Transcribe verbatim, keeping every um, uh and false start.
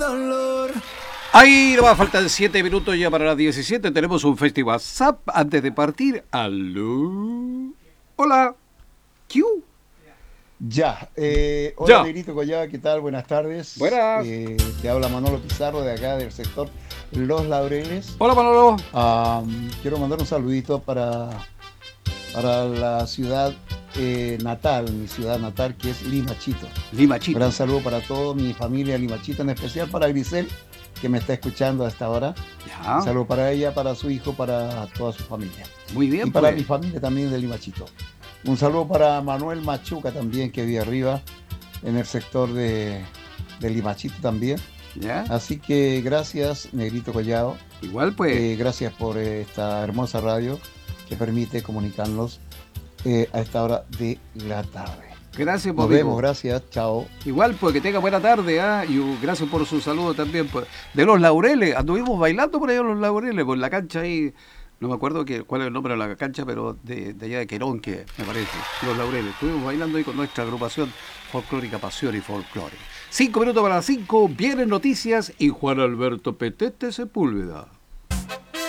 dolor. Ahí no va a faltar siete minutos ya para las diecisiete. Tenemos un festival WhatsApp antes de partir. Aló. Hola. Q. Ya, eh, hola Ya. Negrito Collado, ¿qué tal? Buenas tardes. Buenas. Eh, te habla Manolo Pizarro de acá del sector Los Laureles. Hola, Manolo. Um, quiero mandar un saludito para, para la ciudad eh, natal, mi ciudad natal, que es Limachito. Limachito. Un gran saludo para toda mi familia Limachito, en especial para Grisel, que me está escuchando hasta ahora. Ya. Un saludo para ella, para su hijo, para toda su familia. Muy bien, y para pues. mi familia también de Limachito. Un saludo para Manuel Machuca también, que vive arriba, en el sector de, de Limachito también. Ya. Así que gracias, Negrito Collado. Igual, pues. Eh, gracias por eh, esta hermosa radio que permite comunicarnos eh, a esta hora de la tarde. Gracias, Nos amigo. vemos, gracias, chao. Igual, pues que tenga buena tarde, ¿ah? Y uh, gracias por su saludo también. Pues. De Los Laureles, anduvimos bailando por allá en Los Laureles, por la cancha ahí. No me acuerdo que, cuál es el nombre de la cancha, pero de, de allá de Querón, que me parece. Los Laureles. Estuvimos bailando ahí con nuestra agrupación folclórica Pasión y Folclore. Cinco minutos para las cinco, vienen noticias y Juan Alberto Petete Sepúlveda.